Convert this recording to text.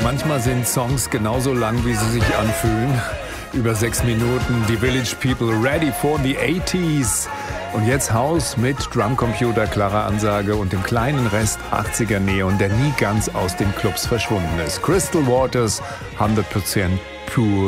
Manchmal sind Songs genauso lang, wie sie sich anfühlen. Über 6 Minuten. Die Village People ready for the 80s. Und jetzt Haus mit Drumcomputer, klarer Ansage und dem kleinen Rest 80er Neon, der nie ganz aus den Clubs verschwunden ist. Crystal Waters, 100% pure